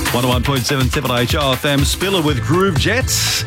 101.77 HRFM. Spiller with Groove Jets.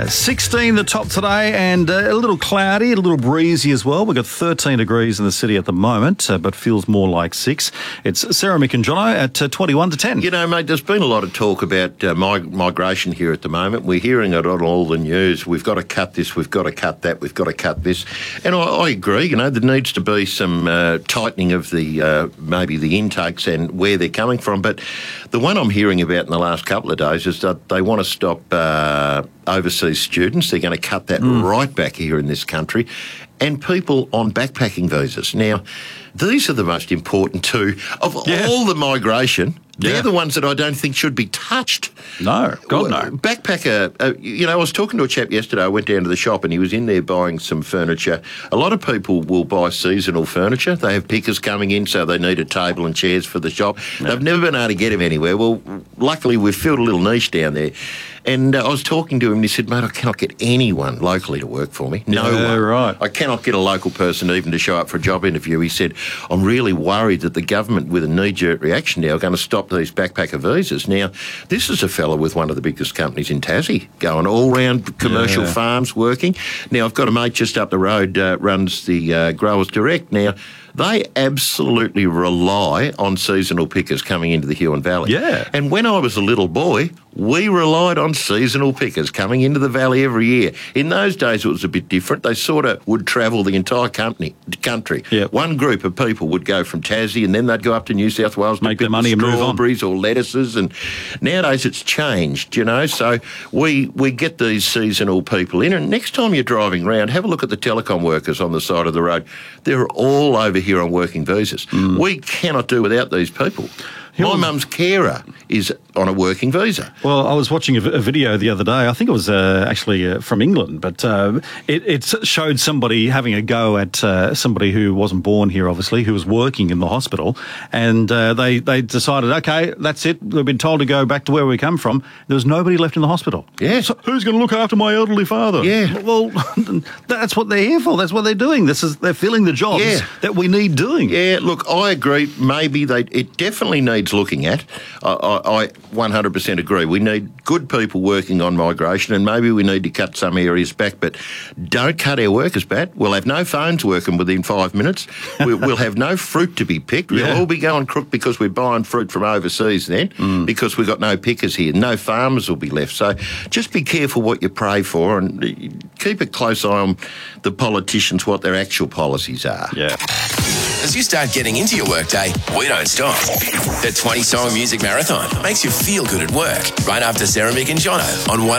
16 the top today, and a little cloudy, a little breezy as well. We've got 13 degrees in the city at the moment, but feels more like 6. It's Sarah, Mick and Jono at 21 to 10. You know, mate, there's been a lot of talk about migration here at the moment. We're hearing it on all the news. We've got to cut this, we've got to cut that, we've got to cut this. And I agree, you know, there needs to be some tightening of the maybe the intakes and where they're coming from. But the one I'm hearing about in the last couple of days is that they want to stop overseas students. They're going to cut that right back here in this country, and people on backpacking visas. Now, these are the most important two of all the migration. They're the ones that I don't think should be touched. No, God no. Backpacker, you know, I was talking to a chap yesterday. I went down to the shop and he was in there buying some furniture. A lot of people will buy seasonal furniture. They have pickers coming in, so they need a table and chairs for the shop. Yeah. They've never been able to get them anywhere. Well, luckily we've filled a little niche down there. And I was talking to him and he said, mate, I cannot get anyone locally to work for me. No one. Right. I cannot get a local person even to show up for a job interview. He said, I'm really worried that the government, with a knee-jerk reaction now, are going to stop these backpacker visas. Now, this is a fella with one of the biggest companies in Tassie, going all round commercial farms working. Now, I've got a mate just up the road, runs the Growers Direct. Now, they absolutely rely on seasonal pickers coming into the Huon Valley. Yeah. And when I was a little boy, we relied on seasonal pickers coming into the valley every year. In those days, it was a bit different. They sort of would travel the entire country. Yep. One group of people would go from Tassie and then they'd go up to New South Wales, make their money and move on. Strawberries or lettuces. And nowadays it's changed, you know. So we get these seasonal people in. And next time you're driving around, have a look at the telecom workers on the side of the road. They're all over here on working visas. We cannot do without these people. My mum's carer is on a working visa. Well, I was watching a video the other day. I think it was actually from England, but it showed somebody having a go at somebody who wasn't born here, obviously, who was working in the hospital, and they decided, okay, that's it. We've been told to go back to where we come from. There was nobody left in the hospital. Yeah. So who's going to look after my elderly father? Yeah. Well, that's what they're here for. That's what they're doing. They're filling the jobs that we need doing. Yeah. Look, I agree. Maybe it definitely needs looking at. I 100% agree. We need good people working on migration, and maybe we need to cut some areas back, but don't cut our workers back. We'll have no phones working within 5 minutes. We'll have no fruit to be picked. We'll all be going crook because we're buying fruit from overseas then, because we've got no pickers here. No farmers will be left. So just be careful what you pray for, and keep a close eye on the politicians, what their actual policies are. Yeah. As you start getting into your workday, we don't stop. The 20-song music marathon makes you feel good at work. Right after Sarah, Mick and Jono on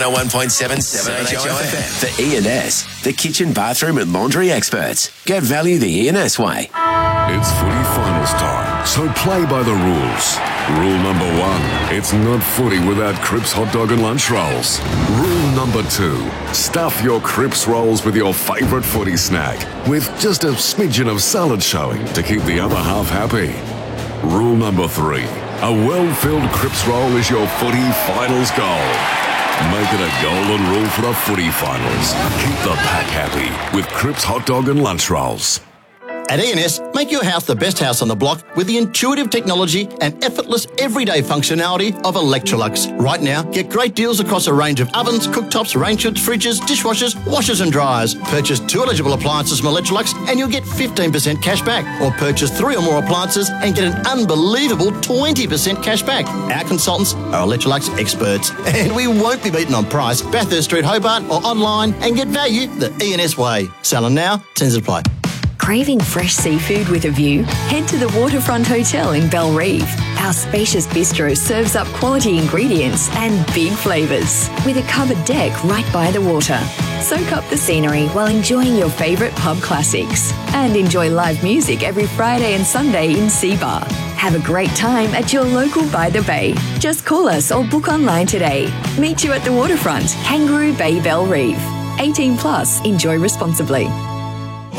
101.77 HRFM. The E&S, the kitchen, bathroom and laundry experts. Get value the E&S way. It's footy finals time, so play by the rules. Rule number 1, it's not footy without Cripps hot dog and lunch rolls. Rule number 2, stuff your Cripps rolls with your favourite footy snack, with just a smidgen of salad showing to keep the other half happy. Rule number 3, a well-filled Cripps roll is your footy finals goal. Make it a golden rule for the footy finals. Keep the pack happy with Cripps hot dog and lunch rolls. At E&S, make your house the best house on the block with the intuitive technology and effortless everyday functionality of Electrolux. Right now, get great deals across a range of ovens, cooktops, range hoods, fridges, dishwashers, washers and dryers. Purchase 2 eligible appliances from Electrolux and you'll get 15% cash back. Or purchase 3 or more appliances and get an unbelievable 20% cash back. Our consultants are Electrolux experts, and we won't be beaten on price. Bathurst Street, Hobart, or online, and get value the E&S way. Selling now, tends to apply. Craving fresh seafood with a view? Head to the Waterfront Hotel in Bellerive. Our spacious bistro serves up quality ingredients and big flavours with a covered deck right by the water. Soak up the scenery while enjoying your favourite pub classics. And enjoy live music every Friday and Sunday in Seabar. Have a great time at your local By the Bay. Just call us or book online today. Meet you at the Waterfront, Kangaroo Bay, Bellerive. 18 plus, enjoy responsibly.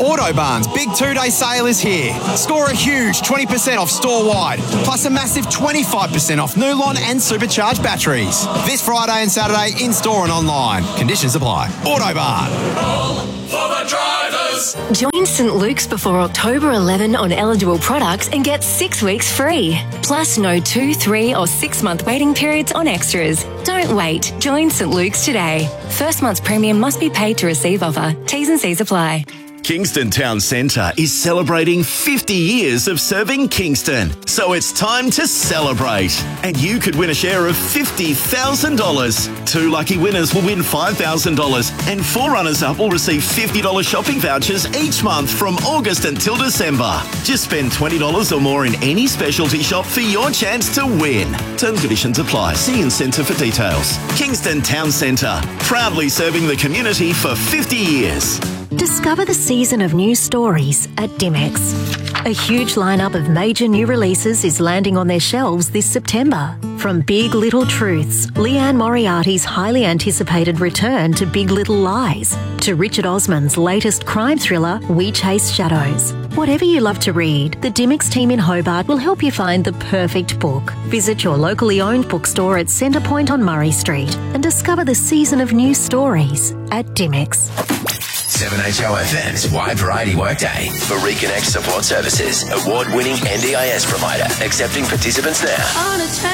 Autobarn's big 2-day sale is here. Score a huge 20% off store-wide, plus a massive 25% off Nulon and supercharged batteries. This Friday and Saturday in-store and online. Conditions apply. Autobarn. For the drivers. Join St Luke's before October 11 on eligible products and get 6 weeks free. Plus no 2, 3 or 6 month waiting periods on extras. Don't wait. Join St Luke's today. First month's premium must be paid to receive offer. T's and C's apply. Kingston Town Centre is celebrating 50 years of serving Kingston, so it's time to celebrate. And you could win a share of $50,000. 2 lucky winners will win $5,000 and 4 runners-up will receive $50 shopping vouchers each month from August until December. Just spend $20 or more in any specialty shop for your chance to win. Terms and conditions apply. See Incentive for details. Kingston Town Centre, proudly serving the community for 50 years. Discover the season of new stories at Dimex. A huge lineup of major new releases is landing on their shelves this September. From Big Little Truths, Leanne Moriarty's highly anticipated return to Big Little Lies, to Richard Osman's latest crime thriller, We Chase Shadows. Whatever you love to read, the Dimex team in Hobart will help you find the perfect book. Visit your locally owned bookstore at Centrepoint on Murray Street and discover the season of new stories at Dimex. 7HOFM's Wide Variety Workday for Reconnect Support Services, award-winning NDIS provider, accepting participants now.